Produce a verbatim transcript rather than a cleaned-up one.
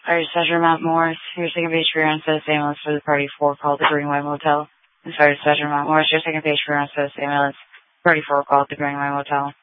Alright, Special Mount Morris. Your second page for your unsaid ambulance for the party four called the Greenway Motel. Sorry, Special Mount Morris. Your second page for your unsaid ambulance. Party four called the Greenway Motel.